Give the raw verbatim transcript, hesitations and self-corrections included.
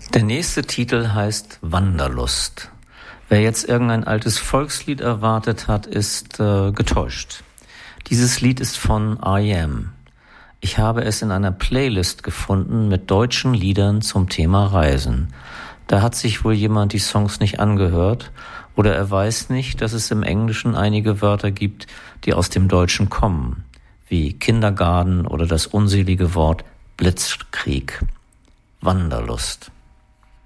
Der nächste Titel heißt Wanderlust. Wer jetzt irgendein altes Volkslied erwartet hat, ist äh, getäuscht. Dieses Lied ist von R E M. Ich habe es in einer Playlist gefunden mit deutschen Liedern zum Thema Reisen. Da hat sich wohl jemand die Songs nicht angehört oder er weiß nicht, dass es im Englischen einige Wörter gibt, die aus dem Deutschen kommen, wie Kindergarten oder das unselige Wort Blitzkrieg. Wanderlust.